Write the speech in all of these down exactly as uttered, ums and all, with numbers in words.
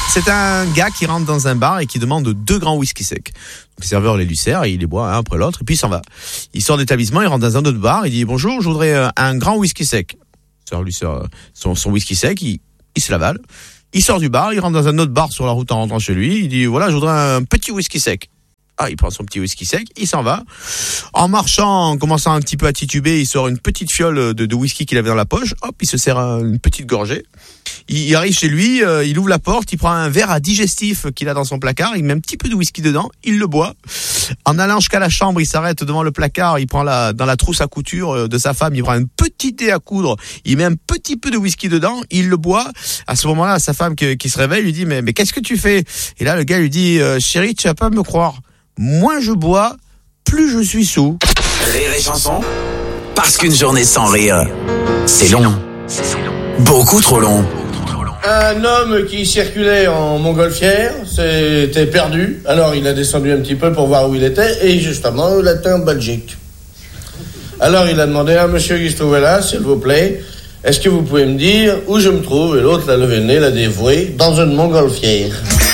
C'est un gars qui rentre dans un bar et qui demande deux grands whisky secs. Le serveur les lui sert et il les boit un après l'autre et puis il s'en va. Il sort d'établissement, il rentre dans un autre bar, il dit bonjour, je voudrais un grand whisky sec. Le serveur lui sert son, son whisky sec, il, il se l'avale. Il sort du bar, il rentre dans un autre bar sur la route en rentrant chez lui, il dit voilà, je voudrais un petit whisky sec. Ah, il prend son petit whisky sec, il s'en va. En marchant, en commençant un petit peu à tituber, il sort une petite fiole de, de whisky qu'il avait dans la poche. Hop, il se sert une petite gorgée. Il, il arrive chez lui, euh, il ouvre la porte, il prend un verre à digestif qu'il a dans son placard, il met un petit peu de whisky dedans, il le boit. En allant jusqu'à la chambre, il s'arrête devant le placard, il prend la, dans la trousse à couture de sa femme, il prend un petit dé à coudre, il met un petit peu de whisky dedans, il le boit. À ce moment-là, sa femme qui, qui se réveille lui dit mais, mais qu'est-ce que tu fais? Et là, le gars lui dit euh, chérie, tu vas pas me croire. Moins je bois, plus je suis sous. Rire et chanson, parce qu'une journée sans rire, c'est long. Beaucoup trop long. Un homme qui circulait en montgolfière s'était perdu. Alors il a descendu un petit peu pour voir où il était. Et justement, il était en Belgique. Alors il a demandé à monsieur qui se trouvait là, s'il vous plaît, est-ce que vous pouvez me dire où je me trouve? Et l'autre l'a levé le nez, l'a dévoué, dans une montgolfière.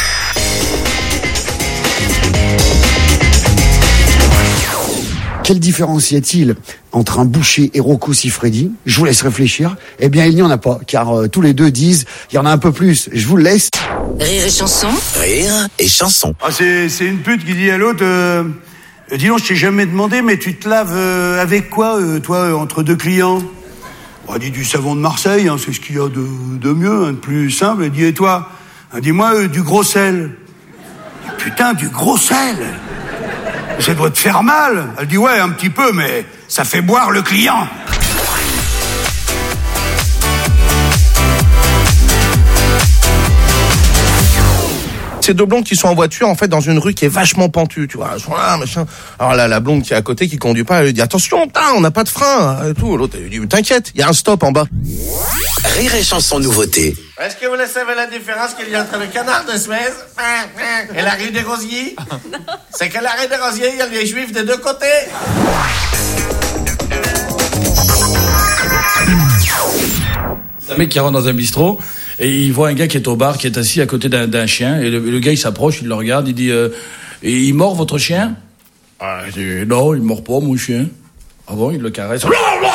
Quelle différence y a-t-il entre un boucher et Rocco Siffredi? Je vous laisse réfléchir. Eh bien, il n'y en a pas, car euh, tous les deux disent il y en a un peu plus. Je vous le laisse. Rire et chanson. Rire et chanson. Ah, c'est, c'est une pute qui dit à l'autre euh, dis donc, je t'ai jamais demandé, mais tu te laves euh, avec quoi, euh, toi, euh, entre deux clients? On dit du savon de Marseille, hein, c'est ce qu'il y a de, de mieux, hein, de plus simple. Elle dit, et toi? Dis-moi, euh, du gros sel. Putain, du gros sel. Ça doit te faire mal. Elle dit ouais, un petit peu, mais ça fait boire le client. Ces deux blondes qui sont en voiture, en fait, dans une rue qui est vachement pentue, tu vois. Elles sont là, machin. Alors là, la blonde qui est à côté, qui conduit pas, elle lui dit attention, tain, on n'a pas de frein, et tout. L'autre, elle lui dit t'inquiète, il y a un stop en bas. Rire et chanson nouveauté. Est-ce que vous savez la différence qu'il y a entre le canard de Suez et la rue des Rosiers? C'est que la rue des Rosiers, il y a les juifs des deux côtés. Un mec qui rentre dans un bistrot et il voit un gars qui est au bar, qui est assis à côté d'un, d'un chien, et le, le gars il s'approche, il le regarde, il dit euh, et il mord votre chien? Ah, il dit non, il mord pas mon chien. Ah bon, il le caresse. Vous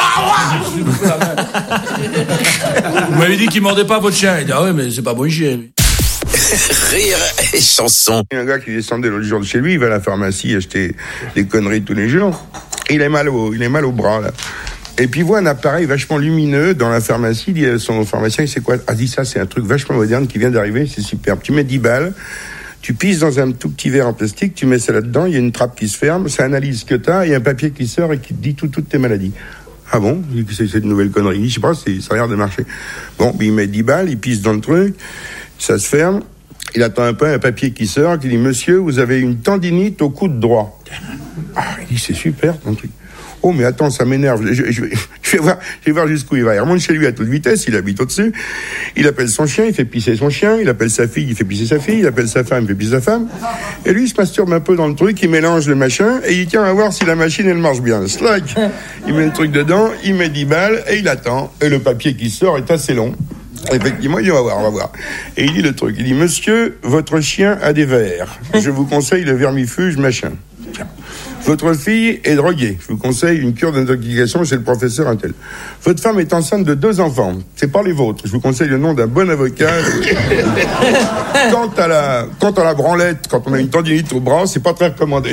m'avez dit qu'il mordait pas votre chien. Il dit ah ouais, mais c'est pas mon chien. Rire et chanson. Il y a un gars qui descendait l'autre jour de chez lui, il va à la pharmacie acheter des conneries tous les jours. Il est mal au, il est mal au bras là. Et puis il voit un appareil vachement lumineux dans la pharmacie. Il dit à son pharmacien, il sait quoi? Ah, dit ça, c'est un truc vachement moderne qui vient d'arriver, c'est super. Tu mets dix balles, tu pisses dans un tout petit verre en plastique, tu mets ça là-dedans, il y a une trappe qui se ferme, ça analyse ce que t'as, il y a un papier qui sort et qui te dit tout, toutes tes maladies. Ah bon? C'est, c'est une nouvelle connerie. Je sais pas, c'est, ça a l'air de marcher. Bon, il met dix balles, il pisse dans le truc, ça se ferme, il attend un peu, un papier qui sort, qui dit, monsieur, vous avez une tendinite au coude droit. Ah, il dit, c'est super, ton truc. Oh, mais attends, ça m'énerve. Je, je, je, je, vais voir, je vais voir jusqu'où il va. Il remonte chez lui à toute vitesse, il habite au-dessus. Il appelle son chien, il fait pisser son chien. Il appelle sa fille, il fait pisser sa fille. Il appelle sa femme, il fait pisser sa femme. Et lui, il se masturbe un peu dans le truc, il mélange le machin, et il tient à voir si la machine, elle marche bien. Slack. Il met le truc dedans, il met dix balles, et il attend. Et le papier qui sort est assez long. Effectivement, il dit, on va voir, on va voir. Et il dit le truc. Il dit, monsieur, votre chien a des vers. Je vous conseille le vermifuge, machin. Tiens. Votre fille est droguée. Je vous conseille une cure d'intoxication chez le professeur Intel. Votre femme est enceinte de deux enfants. C'est pas les vôtres. Je vous conseille le nom d'un bon avocat. Quant à la, quant à la branlette, quand on a une tendinite au bras, c'est pas très recommandé.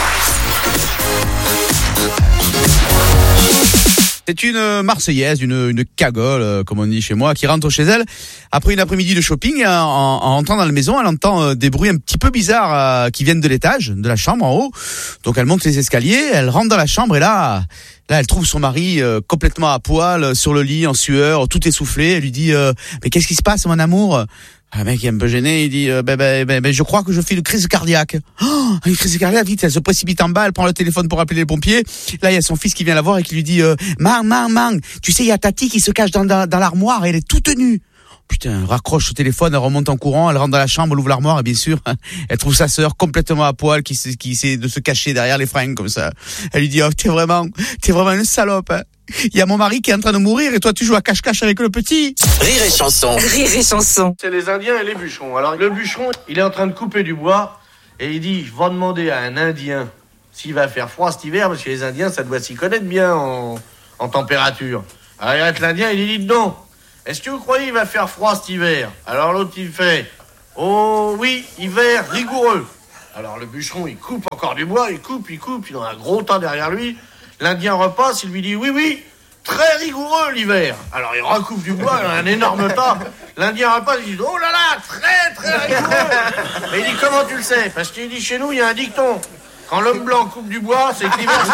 C'est une Marseillaise, une, une cagole, comme on dit chez moi, qui rentre chez elle après une après-midi de shopping. En, en entrant dans la maison, elle entend des bruits un petit peu bizarres euh, qui viennent de l'étage, de la chambre en haut. Donc elle monte les escaliers, elle rentre dans la chambre et là, là elle trouve son mari euh, complètement à poil, sur le lit, en sueur, tout essoufflé. Elle lui dit euh, « Mais qu'est-ce qui se passe, mon amour ?» Le mec est un peu gêné, il dit euh, ben, ben, ben, ben, je crois que je fais une crise cardiaque. Oh, une crise cardiaque, vite, elle se précipite en bas, elle prend le téléphone pour appeler les pompiers. Là, il y a son fils qui vient la voir et qui lui dit euh, Mang, Mang, Mang, tu sais, il y a Tati qui se cache dans, dans, dans l'armoire et elle est toute nue. Putain, elle raccroche au téléphone, elle remonte en courant, elle rentre dans la chambre, elle ouvre l'armoire et bien sûr, elle trouve sa sœur complètement à poil qui, qui essaie de se cacher derrière les fringues comme ça. Elle lui dit, oh, t'es vraiment, t'es vraiment une salope, hein. il y a mon mari qui est en train de mourir et toi tu joues à cache-cache avec le petit. Rire et chanson. Rire et chanson. C'est les Indiens et les bûcherons. Alors le bûcheron, il est en train de couper du bois et il dit, je vais demander à un Indien s'il va faire froid cet hiver, parce que les Indiens, ça doit s'y connaître bien en, en température. Alors il arrête l'Indien, il lui dit, non, est-ce que vous croyez qu'il va faire froid cet hiver? Alors l'autre il fait, oh oui, hiver rigoureux. Alors le bûcheron, il coupe encore du bois, il coupe, il coupe, il a un gros tas derrière lui. L'Indien repasse, il lui dit, oui, oui, très rigoureux l'hiver. Alors il recoupe du bois, il a un énorme tas. L'Indien repasse, il dit, oh là là, très très rigoureux. Mais il dit, comment tu le sais? Parce qu'il dit, chez nous, il y a un dicton. Quand l'homme blanc coupe du bois, c'est que l'hiver,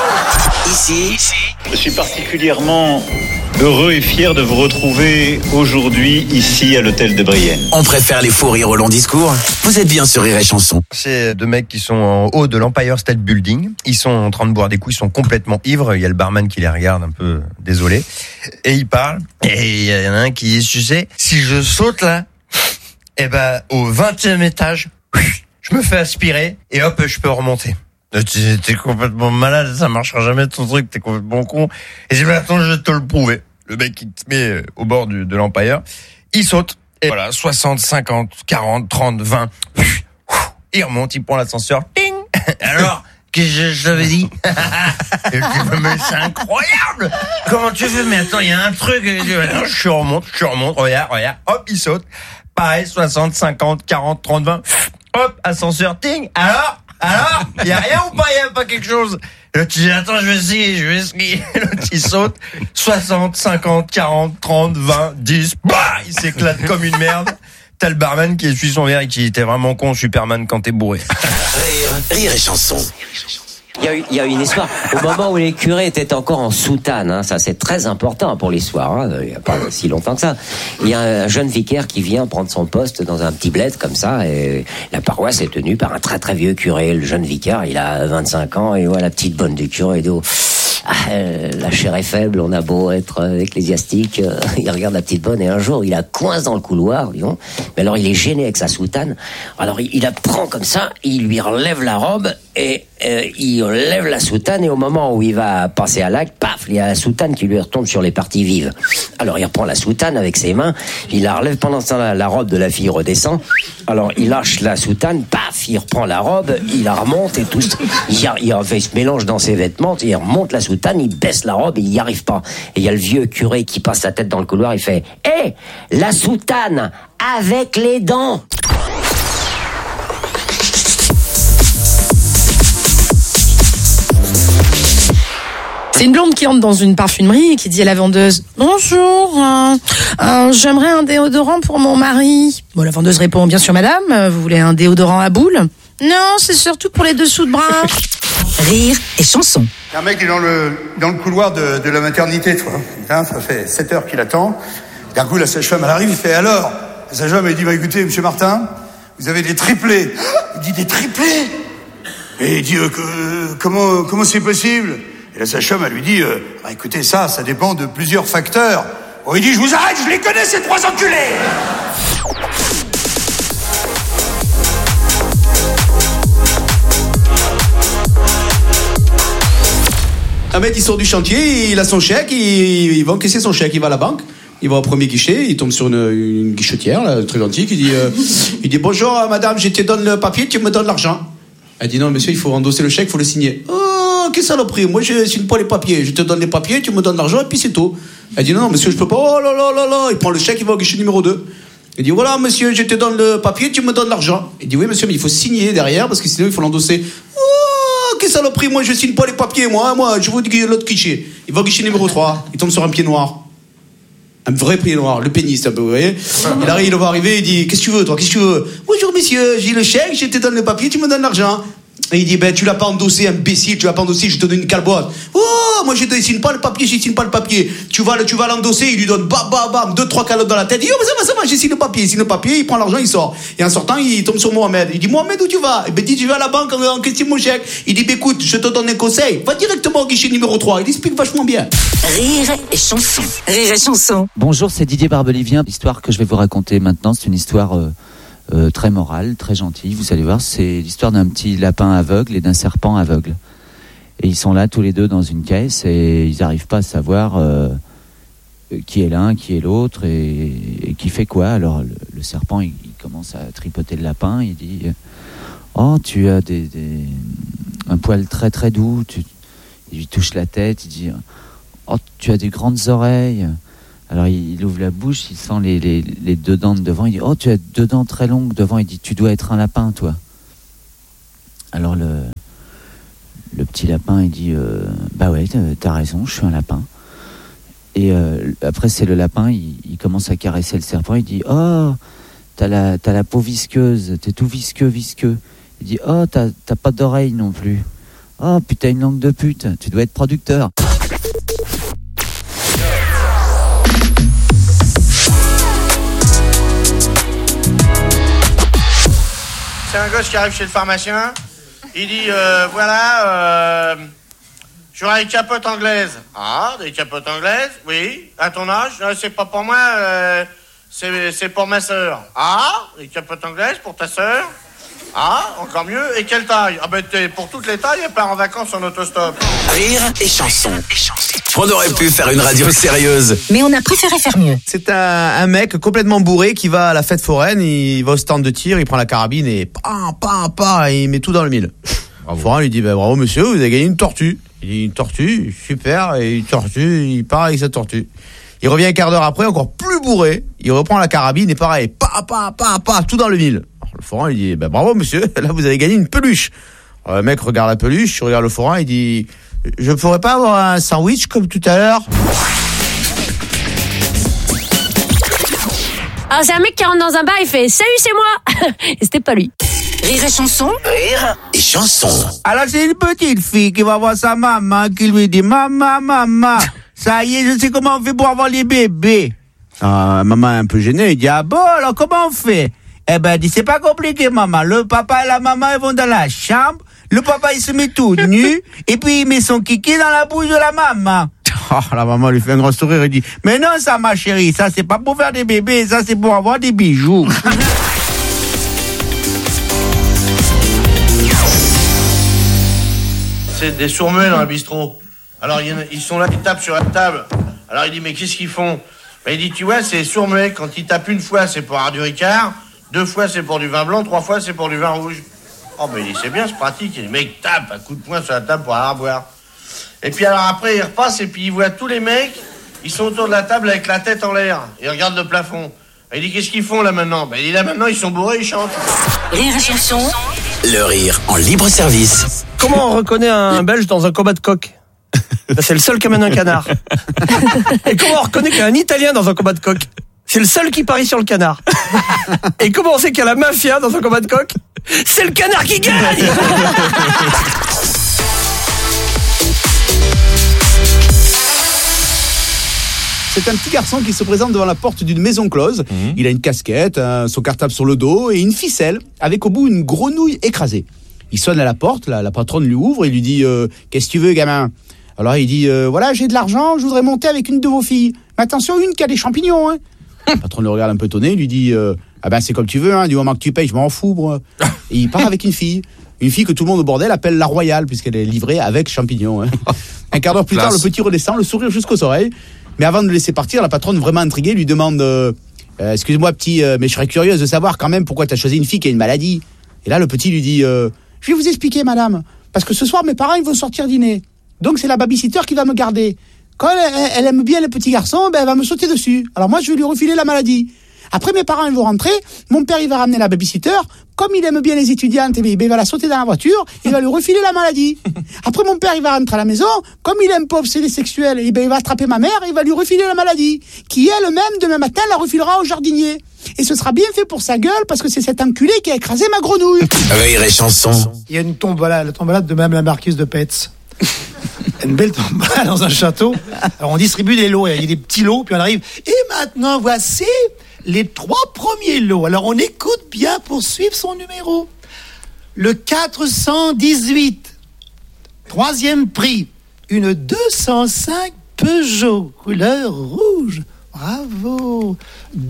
c'est rigoureux. Ici, ici, je suis particulièrement heureux et fier de vous retrouver aujourd'hui ici à l'hôtel de Brienne. On préfère les fous rires au long discours. Vous êtes bien sur Rire et Chanson. C'est deux mecs qui sont en haut de l'Empire State Building. Ils sont en train de boire des coups, ils sont complètement ivres. Il y a le barman qui les regarde un peu désolé. Et ils parlent. Et il y en a un qui dit, tu sais, si je saute là, eh ben, au vingtième étage, je me fais aspirer et hop, je peux remonter. T'es, t'es complètement malade, ça marchera jamais ton truc, t'es complètement con. Et j'ai dit, attends, je vais te le prouver. Le mec, il te met au bord du, de l'Empire, il saute, et voilà, soixante, cinquante, quarante, trente, vingt, il remonte, il prend l'ascenseur, ting. Alors, qu'est-ce que je t'avais dit? Mais c'est incroyable! Comment tu fais? Mais attends, il y a un truc, je remonte, je remonte, regarde, regarde, hop, il saute. Pareil, soixante, cinquante, quarante, trente, vingt, hop, ascenseur, ting. Alors? Alors, il y a rien ou pas, il y a pas quelque chose? L'autre, il dit, attends, je vais essayer, je vais essayer. L'autre, il saute. soixante, cinquante, quarante, trente, vingt, dix, bah, il s'éclate comme une merde. T'as le barman qui essuie son verre et qui dit, t'es vraiment con, Superman, quand t'es bourré. Rire, rire et chanson. Il y, a eu, il y a eu une histoire au moment où les curés étaient encore en soutane, hein, ça c'est très important pour l'histoire, hein, il n'y a pas si longtemps que ça. Il y a un jeune vicaire qui vient prendre son poste dans un petit bled comme ça, et la paroisse est tenue par un très très vieux curé. Le jeune vicaire, il a vingt-cinq ans, et voilà la petite bonne du curé, et dit, ah, la chair est faible, on a beau être ecclésiastique, euh, il regarde la petite bonne, et un jour il la coince dans le couloir, disons, mais alors il est gêné avec sa soutane, alors il, il la prend comme ça, il lui relève la robe, et euh, il lève la soutane, et au moment où il va passer à l'acte, paf, il y a la soutane qui lui retombe sur les parties vives. Alors il reprend la soutane avec ses mains, il la relève, pendant ce temps la, la robe de la fille redescend, alors il lâche la soutane, paf, il reprend la robe, il la remonte, et tout, il, il, il se mélange dans ses vêtements, il remonte la soutane, il baisse la robe et il n'y arrive pas. Et il y a le vieux curé qui passe sa tête dans le couloir, il fait « Hé, la soutane avec les dents !» C'est une blonde qui entre dans une parfumerie et qui dit à la vendeuse « Bonjour, euh, euh, j'aimerais un déodorant pour mon mari. » Bon, la vendeuse répond « Bien sûr madame, vous voulez un déodorant à boule ?»« Non, c'est surtout pour les dessous de bras. » Rire et chanson. Un mec est dans le, dans le couloir de, de la maternité, tu vois. Putain, ça fait sept heures qu'il attend. D'un coup, la sage-femme, elle arrive, il fait alors. La sage-femme, elle dit, bah écoutez, monsieur Martin, vous avez des triplés. Il dit, des triplés? Et il dit, euh, que, comment, comment c'est possible? Et la sage-femme, elle lui dit, euh, bah écoutez, ça, ça dépend de plusieurs facteurs. Bon, il dit, je vous arrête, je les connais, ces trois enculés! Un mec il sort du chantier, il a son chèque, il, il va encaisser son chèque, il va à la banque, il va au premier guichet, il tombe sur une, une guichetière là, très gentille qui dit euh, il dit bonjour madame, je te donne le papier, tu me donnes l'argent. Elle dit non monsieur, il faut endosser le chèque, il faut le signer. Oh quelle saloperie, moi je signe pas les papiers, je te donne les papiers, tu me donnes l'argent et puis c'est tout. Elle dit non monsieur je peux pas. Oh là là là là, il prend le chèque, il va au guichet numéro deux. Il dit voilà monsieur, je te donne le papier, tu me donnes l'argent. Il dit oui monsieur mais il faut signer derrière parce que sinon il faut l'endosser. Oh quelle saloperie, moi je signe pas les papiers, moi, moi je vous dis l'autre guichet. Il va au guichet numéro trois, il tombe sur un pied noir. Un vrai pied noir, le pénis un peu, vous voyez. Il arrive, il va arriver, il dit qu'est-ce que tu veux toi, qu'est-ce que tu veux? Bonjour monsieur, j'ai le chèque, je te donne le papier, tu me donnes l'argent. Et il dit ben tu l'as pas endossé, imbécile, tu l'as pas endossé, je te donne une calboite. Oh moi je ne signe pas le papier, je signe pas le papier. Tu vas, tu vas l'endosser, il lui donne bam bam bam deux trois calottes dans la tête. Il dit oh mais ça va ça va, j'ai signé le papier, il signe le papier, il prend l'argent, il sort. Et en sortant il tombe sur Mohamed. Il dit Mohamed où tu vas? Et ben il dit je vais à la banque en, en question mon chèque. Il dit ben écoute je te donne un conseil, va directement au guichet numéro trois. Il explique vachement bien. Rire et chanson. Rire et chanson. Bonjour, c'est Didier Barbelivien. L'histoire que je vais vous raconter maintenant, c'est une histoire euh, euh, très morale, très gentille. Vous allez voir, c'est l'histoire d'un petit lapin aveugle et d'un serpent aveugle. Et ils sont là tous les deux dans une caisse et ils n'arrivent pas à savoir euh, qui est l'un, qui est l'autre et, et qui fait quoi. Alors le, le serpent, il, il commence à tripoter le lapin. Il dit « Oh, tu as des, des, un poil très très doux. » tu, Il lui touche la tête. Il dit « Oh, tu as des grandes oreilles. » Alors il, il ouvre la bouche, il sent les, les, les deux dents de devant. Il dit « Oh, tu as deux dents très longues devant. » Il dit « Tu dois être un lapin, toi. » Alors le... Le petit lapin, il dit euh, bah ouais, t'as raison, je suis un lapin. Et euh, après, c'est le lapin, il, il commence à caresser le serpent. Il dit oh, t'as la, t'as la peau visqueuse, t'es tout visqueux, visqueux. Il dit oh, t'as, t'as pas d'oreilles non plus. Oh, puis t'as une langue de pute, tu dois être producteur. C'est un gosse qui arrive chez le pharmacien. Il dit, euh, voilà, euh, j'aurais une capote anglaise. Ah, des capotes anglaises? Oui. À ton âge? Non, c'est pas pour moi, euh, c'est, c'est pour ma sœur. Ah, des capotes anglaises pour ta sœur? Ah, encore mieux. Et quelle taille? Ah ben, t'es, pour toutes les tailles, elle part en vacances en autostop. Rire et chanson. On aurait pu faire une radio sérieuse. Mais on a préféré faire mieux. C'est un, un mec complètement bourré qui va à la fête foraine, il va au stand de tir, il prend la carabine et pam, pam, pam, et il met tout dans le mille. Le forain lui dit bah, bravo monsieur, vous avez gagné une tortue. Il dit une tortue, super, et une tortue, il part avec sa tortue. Il revient un quart d'heure après, encore plus bourré, il reprend la carabine et pareil, pa, pa, pa, pa, tout dans le mille. Alors, le forain lui dit bah, bravo monsieur, là vous avez gagné une peluche. Alors, le mec regarde la peluche, il regarde le forain, il dit je pourrais pas avoir un sandwich comme tout à l'heure? Alors c'est un mec qui rentre dans un bar, il fait salut c'est moi. Et c'était pas lui. Rire et chanson. Rire et chanson. Alors c'est une petite fille qui va voir sa maman qui lui dit maman, maman, ça y est, je sais comment on fait pour avoir les bébés. Ah, maman est un peu gênée, il dit ah bon, alors comment on fait? Eh ben, elle dit c'est pas compliqué maman, le papa et la maman ils vont dans la chambre, le papa il se met tout nu et puis il met son kiki dans la bouche de la maman. Oh, la maman lui fait un grand sourire et dit mais non ça ma chérie, ça c'est pas pour faire des bébés, ça c'est pour avoir des bijoux. C'est des sourds-muets dans un bistrot. Alors il y en a, ils sont là, ils tapent sur la table. Alors il dit mais qu'est-ce qu'ils font? Ben, il dit tu vois c'est sourds-muets, quand ils tapent une fois c'est pour avoir du Ricard, deux fois c'est pour du vin blanc, trois fois c'est pour du vin rouge. Oh mais il dit c'est bien, c'est pratique, et les mecs tapent un coup de poing sur la table pour avoir à boire. Et puis alors après il repasse et puis il voit tous les mecs, ils sont autour de la table avec la tête en l'air, ils regardent le plafond. Et il dit qu'est-ce qu'ils font là maintenant? Ben il dit là maintenant ils sont bourrés, ils chantent. Rire et chanson. Le rire en libre service. Comment on reconnaît un Belge dans un combat de coq? Ben, c'est le seul qui amène un canard. Et comment on reconnaît qu'il y a un Italien dans un combat de coq? C'est le seul qui parie sur le canard. Et comment on sait qu'il y a la mafia dans un combat de coq? C'est le canard qui gagne. C'est un petit garçon qui se présente devant la porte d'une maison close. Mmh. Il a une casquette, euh, son cartable sur le dos et une ficelle avec au bout une grenouille écrasée. Il sonne à la porte, la, la patronne lui ouvre et lui dit euh, « Qu'est-ce que tu veux, gamin ?» Alors il dit euh, « Voilà, j'ai de l'argent, je voudrais monter avec une de vos filles. Mais attention, une qui a des champignons. Hein. » La patronne le regarde un peu étonné, lui dit euh, « Ah ben c'est comme tu veux, hein, du moment que tu payes, je m'en fous. Moi. » Et il part avec une fille. Une fille que tout le monde au bordel appelle la Royale, puisqu'elle est livrée avec champignons. Hein. Un quart d'heure plus tard, le petit redescend, le sourire jusqu'aux oreilles. Mais avant de le laisser partir, la patronne, vraiment intriguée, lui demande euh, euh, « Excuse-moi petit, euh, mais je serais curieuse de savoir quand même pourquoi tu as choisi une fille qui a une maladie. » Et là, le petit lui dit euh, « Je vais vous expliquer, madame, parce que ce soir, mes parents ils vont sortir dîner. Donc c'est la babysitter qui va me garder. Quand elle, elle aime bien le petit garçon, ben, elle va me sauter dessus. Alors moi, je vais lui refiler la maladie. Après, mes parents ils vont rentrer, mon père il va ramener la babysitter. Comme il aime bien les étudiantes, eh bien, il va la sauter dans la voiture, il va lui refiler la maladie. Après, mon père il va rentrer à la maison, comme il aime pas obsédé sexuel, eh bien, il va attraper ma mère et il va lui refiler la maladie, qui elle-même, demain matin, la refilera au jardinier. Et ce sera bien fait pour sa gueule, parce que c'est cet enculé qui a écrasé ma grenouille. Rire et chanson. Il y a une tombola, la tombola de même la marquise de Petz. Une belle tombola dans un château. Alors on distribue des lots, il y a des petits lots, puis on arrive. Et maintenant, voici les trois premiers lots. Alors on écoute bien pour suivre son numéro. Le quatre cent dix-huit, troisième prix, une deux cent cinq Peugeot, couleur rouge. Bravo.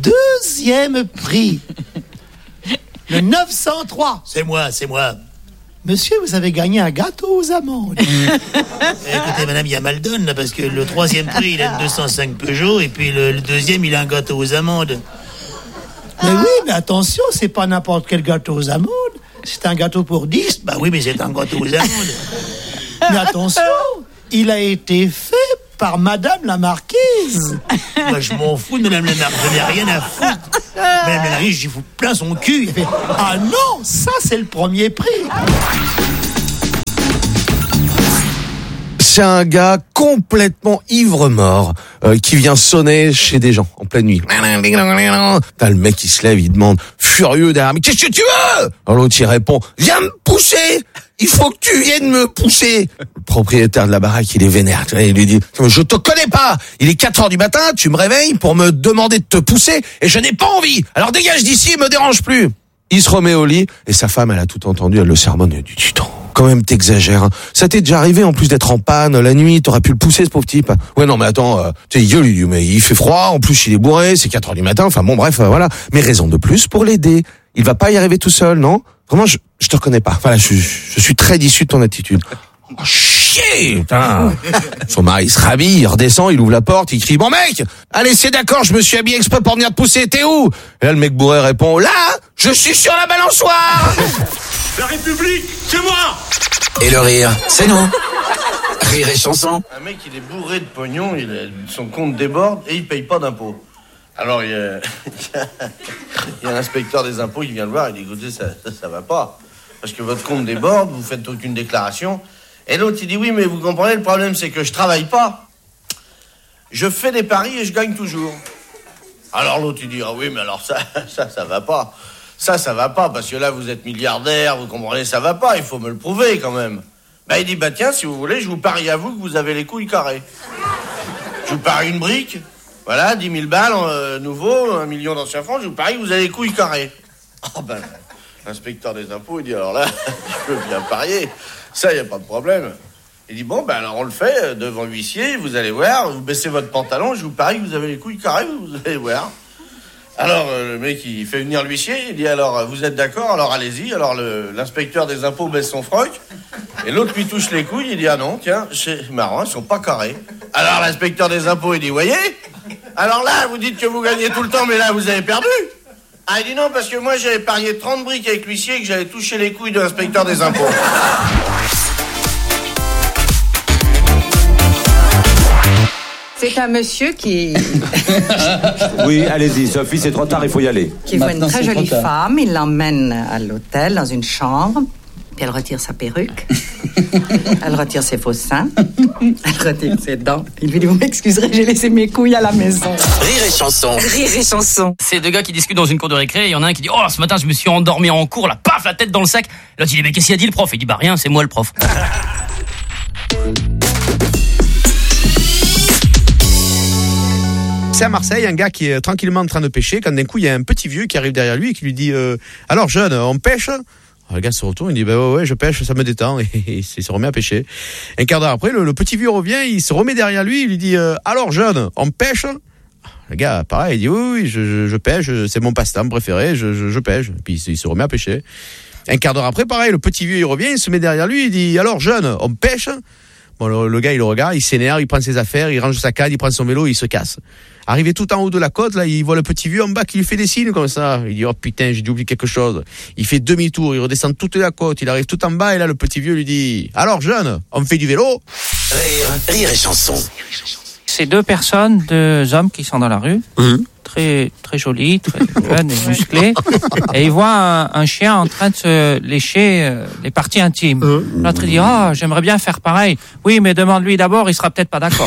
Deuxième prix, le neuf cent trois. C'est moi, c'est moi. Monsieur, vous avez gagné un gâteau aux amandes. Écoutez, madame, il y a mal donne, là, parce que le troisième prix, il a une deux cent cinq Peugeot, et puis le, le deuxième, il a un gâteau aux amandes. Mais oui, mais attention, c'est pas n'importe quel gâteau aux amandes. C'est un gâteau pour dix. Bah oui, mais c'est un gâteau aux amandes. Mais attention, il a été fait par Madame la Marquise. Bah, je m'en fous de Madame la Marquise, je n'ai rien à foutre. Madame la Marquise, j'y fous plein son cul. Il fait, ah non, ça c'est le premier prix. C'est un gars complètement ivre-mort euh, qui vient sonner chez des gens en pleine nuit. T'as le mec qui se lève, il demande, furieux derrière, mais qu'est-ce que tu veux? Alors l'autre il répond, viens me pousser, il faut que tu viennes me pousser. Le propriétaire de la baraque, il est vénère, tu vois, il lui dit, je te connais pas, il est quatre heures du matin, tu me réveilles pour me demander de te pousser et je n'ai pas envie, alors dégage d'ici et me dérange plus. Il se remet au lit et sa femme, elle a tout entendu, elle le sermonne, elle dit, tu t'en quand même t'exagères. Hein. Ça t'est déjà arrivé en plus d'être en panne la nuit, t'aurais pu le pousser ce pauvre type. Ouais non mais attends, euh, tu sais, il dit mais il fait froid, en plus il est bourré, c'est quatre heures du matin, enfin bon bref, euh, voilà. Mais raison de plus pour l'aider. Il va pas y arriver tout seul, non? Vraiment, je, je te reconnais pas. Voilà, je, je suis très déçu de ton attitude. Oh, chier, putain. Son mari se rhabille, il redescend, il ouvre la porte, il crie, bon mec, allez c'est d'accord, je me suis habillé exprès pour venir te pousser, t'es où? Et là le mec bourré répond, là, je suis sur la balançoire. La République, c'est moi. Et le rire, c'est nous. Rire et chanson. Un mec, il est bourré de pognon, il est, son compte déborde et il paye pas d'impôts. Alors, il y, a, il y a un inspecteur des impôts qui vient le voir, il dit, écoutez, ça, ça, ça va pas. Parce que votre compte déborde, vous faites aucune déclaration. Et l'autre, il dit, oui, mais vous comprenez, le problème, c'est que je travaille pas. Je fais des paris et je gagne toujours. Alors l'autre, il dit, ah oui, mais alors ça, ça, ça va pas. Ça, ça va pas, parce que là, vous êtes milliardaire, vous comprenez, ça va pas, il faut me le prouver, quand même. Bah, il dit, bah tiens, si vous voulez, je vous parie à vous que vous avez les couilles carrées. Je vous parie une brique, voilà, dix mille balles, euh, nouveau, un million d'anciens francs, je vous parie que vous avez les couilles carrées. Oh ben, l'inspecteur des impôts, il dit, alors là, je peux bien parier, ça, y a pas de problème. Il dit, bon, ben alors on le fait, devant l'huissier, vous allez voir, vous baissez votre pantalon, je vous parie que vous avez les couilles carrées, vous allez voir. Alors, euh, le mec, il fait venir l'huissier, il dit, alors, vous êtes d'accord, alors allez-y. Alors, le, l'inspecteur des impôts baisse son froc, et l'autre lui touche les couilles, il dit, ah non, tiens, c'est marrant, ils sont pas carrés. Alors, l'inspecteur des impôts, il dit, voyez, alors là, vous dites que vous gagnez tout le temps, mais là, vous avez perdu. Ah, il dit, non, parce que moi, j'avais parié trente briques avec l'huissier et que j'avais touché les couilles de l'inspecteur des impôts. C'est un monsieur qui... Oui, allez-y, Sophie, c'est trop tard, il faut y aller. qui voit une très jolie femme, il l'emmène à l'hôtel, dans une chambre, puis elle retire sa perruque, elle retire ses faux seins, elle retire ses dents. Il lui dit, vous m'excuserez, j'ai laissé mes couilles à la maison. Rire et chanson. Rire et chanson. C'est deux gars qui discutent dans une cour de récré, il y en a un qui dit, oh, ce matin, je me suis endormi en cours, là, paf, la tête dans le sac. L'autre, il dit, mais qu'est-ce qu'il a dit le prof? Il dit, bah rien, c'est moi le prof. C'est à Marseille, un gars qui est tranquillement en train de pêcher, quand d'un coup il y a un petit vieux qui arrive derrière lui et qui lui dit euh, alors jeune, on pêche? Alors, le gars se retourne, il dit bah ouais, ouais je pêche, ça me détend, et il se remet à pêcher. Un quart d'heure après, le, le petit vieux revient, il se remet derrière lui, il lui dit euh, alors jeune, on pêche? Le gars pareil, il dit oui, oui je, je, je pêche, c'est mon passe-temps préféré, je, je, je pêche. Et puis il se remet à pêcher. Un quart d'heure après, pareil, le petit vieux il revient, il se met derrière lui, il dit alors jeune, on pêche? Bon, le, le gars, il le regarde, il s'énerve, il prend ses affaires, il range sa canne, il prend son vélo, il se casse. Arrivé tout en haut de la côte, là, il voit le petit vieux en bas qui lui fait des signes comme ça. Il dit, oh putain, j'ai dû oublier quelque chose. Il fait demi-tour, il redescend toute la côte, il arrive tout en bas, et là, le petit vieux lui dit, alors jeune, on fait du vélo? Rire, rire et chanson. C'est deux personnes, deux hommes qui sont dans la rue, mmh. très très jolis, très jeunes et musclés, et ils voient un, un chien en train de se lécher euh, les parties intimes. Mmh. L'autre il dit, ah, oh, j'aimerais bien faire pareil. Oui, mais demande-lui d'abord, il sera peut-être pas d'accord.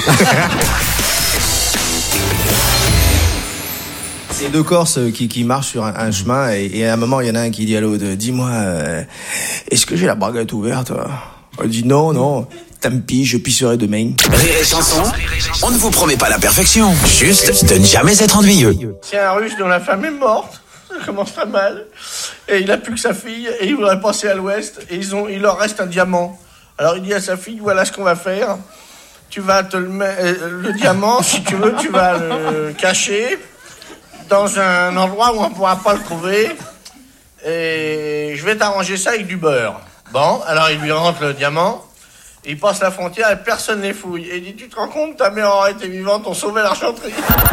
C'est deux Corses qui, qui marchent sur un, un chemin, et, et à un moment, il y en a un qui dit à l'autre, dis-moi, euh, est-ce que j'ai la braguette ouverte? Il dit, non, non. Tant pis, je pisserai demain. Rire et chanson, on ne vous promet pas la perfection, juste de ne jamais être ennuyeux. C'est un Russe dont la femme est morte, ça commence très mal, et il a plus que sa fille, et il voudrait passer à l'ouest, et ils ont, il leur reste un diamant. Alors il dit à sa fille, voilà ce qu'on va faire, tu vas te le mettre, le diamant, si tu veux, tu vas le cacher dans un endroit où on ne pourra pas le trouver, et je vais t'arranger ça avec du beurre. Bon, alors il lui rentre le diamant, il passe la frontière et personne ne les fouille. Et il dit, tu te rends compte, ta mère aurait été vivante, on sauvait l'argenterie.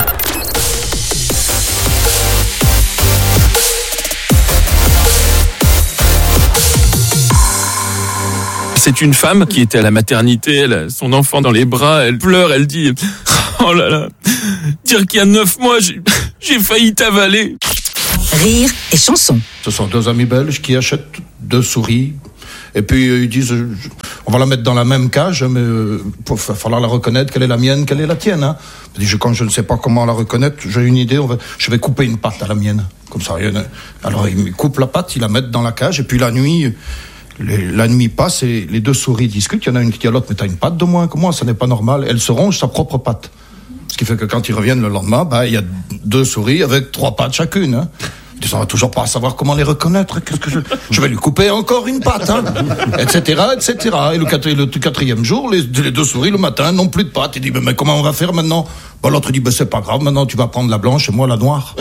C'est une femme qui était à la maternité, elle a son enfant dans les bras, elle pleure, elle dit « Oh là là, dire qu'il y a neuf mois, j'ai, j'ai failli t'avaler ». Rire et chanson. Ce sont deux amis belges qui achètent deux souris. Et puis euh, ils disent, euh, on va la mettre dans la même cage, mais euh, il va falloir la reconnaître, quelle est la mienne, quelle est la tienne. Hein. Je dis, je, quand je ne sais pas comment la reconnaître, j'ai une idée, on va, je vais couper une patte à la mienne. Comme ça, rien. Alors ils coupent la patte, ils la mettent dans la cage, et puis la nuit... Les, la nuit passe et les deux souris discutent. Il y en a une qui dit à l'autre, mais t'as une patte de moins que moi, ça n'est pas normal. Elle se ronge sa propre patte. Ce qui fait que quand ils reviennent le lendemain, bah, il y a deux souris avec trois pattes chacune. Hein. Ils disent, on va toujours pas savoir comment les reconnaître. Qu'est-ce que je, je vais lui couper encore une patte, hein, et cetera, et cetera. Et le, quatri, le quatrième jour, les, les deux souris le matin n'ont plus de pattes. Il dit, mais, mais comment on va faire maintenant? Bah, l'autre dit, bah, c'est pas grave, maintenant tu vas prendre la blanche et moi la noire.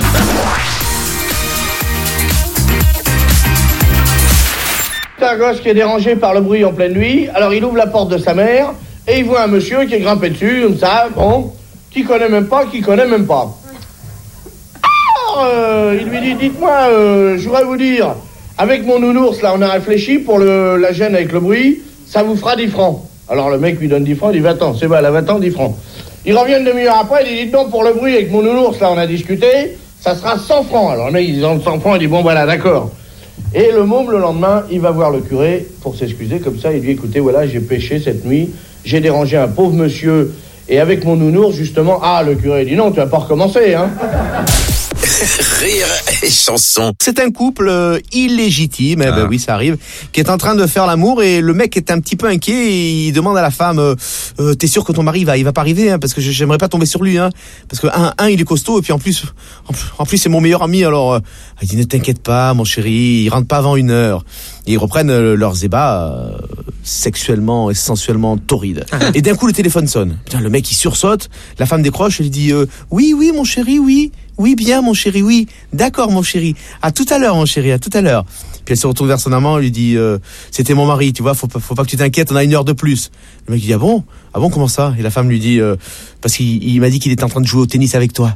Un gosse qui est dérangé par le bruit en pleine nuit, alors il ouvre la porte de sa mère et il voit un monsieur qui est grimpé dessus, comme ça, bon, qui connaît même pas, qui connaît même pas. Alors, euh, il lui dit, dites-moi, euh, je voudrais vous dire, avec mon nounours, là, on a réfléchi pour le, la gêne avec le bruit, ça vous fera dix francs. Alors le mec lui donne dix francs, il dit, va-t'en, c'est bon, elle a vingt ans, dix francs. Il revient une demi-heure après, il dit, dites donc, pour le bruit avec mon nounours, là, on a discuté, ça sera cent francs. Alors le mec, il dit, cent francs, il dit, bon, voilà, d'accord. Et le môme, le lendemain, il va voir le curé pour s'excuser, comme ça, il dit, écoutez, voilà, j'ai péché cette nuit, j'ai dérangé un pauvre monsieur, et avec mon nounours, justement, ah, le curé dit, non, tu vas pas recommencer, hein. Rire et chanson. C'est un couple euh, illégitime, eh ben oui, ça arrive, qui est en train de faire l'amour et le mec est un petit peu inquiet et il demande à la femme euh, euh, t'es sûr que ton mari va, il va pas arriver, hein, parce que j'aimerais pas tomber sur lui, hein, parce que un, un il est costaud et puis en plus, en, en plus c'est mon meilleur ami, alors euh, il dit ne t'inquiète pas mon chéri, il rentre pas avant une heure. Et ils reprennent euh, leurs ébats euh, sexuellement et sensuellement torrides. Et d'un coup le téléphone sonne. Putain, le mec il sursaute, la femme décroche et lui dit euh, oui oui mon chéri oui. Oui, bien, mon chéri, oui. D'accord, mon chéri. À tout à l'heure, mon chéri, à tout à l'heure. Puis elle se retourne vers son amant et lui dit, euh, c'était mon mari, tu vois, faut pas, faut pas que tu t'inquiètes, on a une heure de plus. Le mec dit, ah bon? Ah bon, comment ça? Et la femme lui dit, euh, parce qu'il il m'a dit qu'il était en train de jouer au tennis avec toi.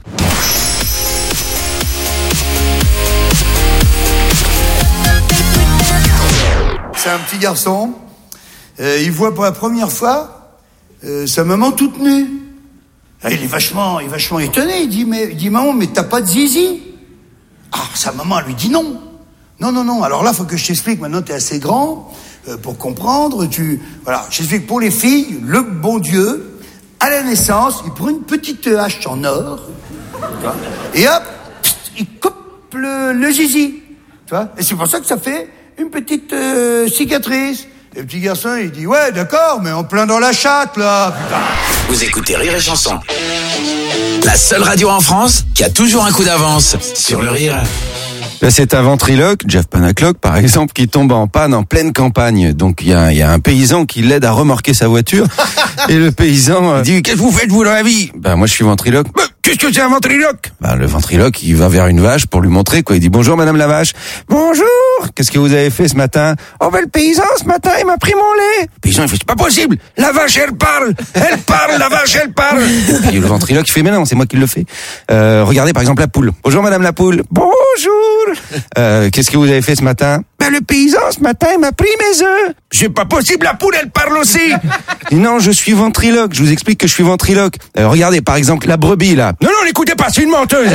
C'est un petit garçon, euh, il voit pour la première fois euh, sa maman toute nue. Il est vachement, il est vachement étonné. Il dit, mais, il dit, maman, mais t'as pas de zizi? Ah, sa maman lui dit non. Non, non, non. Alors là, faut que je t'explique. Maintenant, t'es assez grand euh, pour comprendre. Tu, voilà. Je t'explique. Pour les filles, le bon Dieu, à la naissance, il prend une petite hache en or, tu vois, et hop, pst, il coupe le, le zizi, tu vois. Et c'est pour ça que ça fait une petite euh, cicatrice. Et le petit garçon, il dit, ouais, d'accord, mais en plein dans la chatte, là, putain. Vous écoutez Rire et Chanson. La seule radio en France qui a toujours un coup d'avance sur le rire. Là, c'est un ventriloque, Jeff Panaclock, par exemple, qui tombe en panne en pleine campagne. Donc, il y a, y a un paysan qui l'aide à remorquer sa voiture. Et le paysan euh, dit, qu'est-ce que vous faites, vous, dans la vie? Ben, moi, je suis ventriloque. Ben, qu'est-ce que c'est un ventriloque? Ben, le ventriloque, il va vers une vache pour lui montrer, quoi. Il dit, bonjour, madame la vache. Bonjour. Qu'est-ce que vous avez fait ce matin? Oh, ben, le paysan, ce matin, il m'a pris mon lait. Le paysan, il fait, c'est pas possible. La vache, elle parle. Elle parle, la vache, elle parle. Et puis, le ventriloque, il fait, mais non, c'est moi qui le fais. Euh, regardez, par exemple, la poule. Bonjour, madame la poule. Bonjour. Euh, qu'est-ce que vous avez fait ce matin? Ben, le paysan, ce matin, il m'a pris mes œufs. C'est pas possible, la poule, elle parle aussi. Et non, je suis ventriloque. Je vous explique que je suis ventriloque. Euh, regardez, par exemple, la brebis, là. Non, non, l'écoutez pas, c'est une menteuse.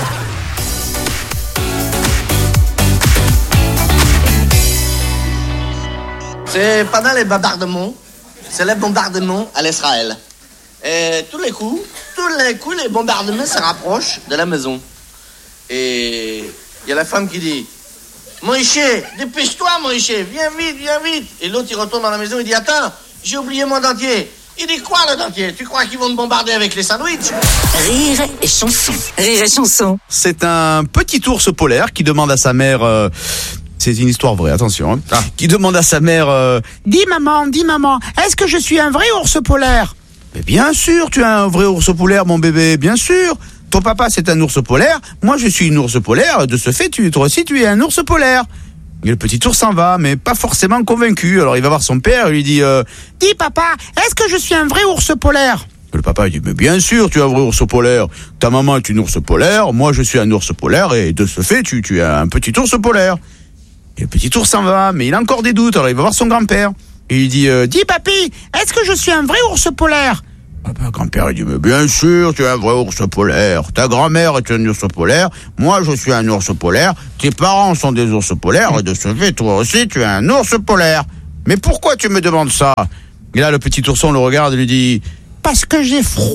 C'est pendant les bombardements, c'est les bombardements à l'Israël. Et tous les coups, tous les coups, les bombardements se rapprochent de la maison. Et il y a la femme qui dit, Moïse, dépêche-toi, Moïse, viens vite, viens vite. Et l'autre, il retourne dans la maison, il dit, attends, j'ai oublié mon dentier. Il dit, quoi, le dentier? Tu crois qu'ils vont te bombarder avec les sandwichs? Rire et chanson. Rire et chanson. C'est un petit ours polaire qui demande à sa mère... Euh, c'est une histoire vraie, attention. Hein, ah. Qui demande à sa mère... Euh, dis maman, dis maman, est-ce que je suis un vrai ours polaire? Mais bien sûr, tu es un vrai ours polaire, mon bébé, bien sûr. Ton papa, c'est un ours polaire. Moi, je suis une ours polaire. De ce fait, tu, toi aussi, tu es un ours polaire. Et le petit ours s'en va, mais pas forcément convaincu. Alors il va voir son père, il lui dit euh, « Dis papa, est-ce que je suis un vrai ours polaire ?» Le papa il dit « Mais bien sûr, tu es un vrai ours polaire. Ta maman est une ours polaire, moi je suis un ours polaire, et de ce fait, tu, tu es un petit ours polaire. » Et le petit ours s'en va, mais il a encore des doutes, alors il va voir son grand-père. Et il dit euh, « Dis papy, est-ce que je suis un vrai ours polaire ?» Le grand-père il dit « Mais bien sûr, tu es un vrai ours polaire. Ta grand-mère est un ours polaire, moi je suis un ours polaire, tes parents sont des ours polaires, et de ce fait, toi aussi, tu es un ours polaire. Mais pourquoi tu me demandes ça ?» Et là, le petit ourson le regarde et lui dit « Parce que j'ai froid. »